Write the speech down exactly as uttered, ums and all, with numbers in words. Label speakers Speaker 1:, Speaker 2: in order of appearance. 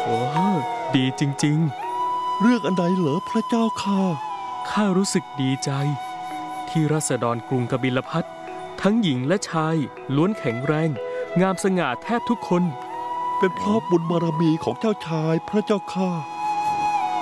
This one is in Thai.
Speaker 1: โอ้ดีจริง
Speaker 2: ๆเรื่องอันใดเหรอพระเจ้าค่ะ
Speaker 1: ข้ารู้สึกดีใจที่ราษฎรกรุงกบิลพัสทั้งหญิงและชายล้วนแข็งแรงงามสง่าแทบทุกคน
Speaker 2: เป็นเพราะบุญบารมีของเจ้าชายพระเจ้าค่ะ